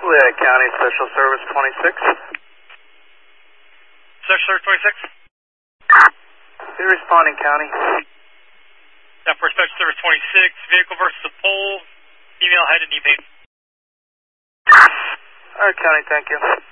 Lehigh County Special Service 26. Special Service 26? Be responding, County. Yeah, for Special Service 26, vehicle versus a pole, female head and knee pain. Alright, County, thank you.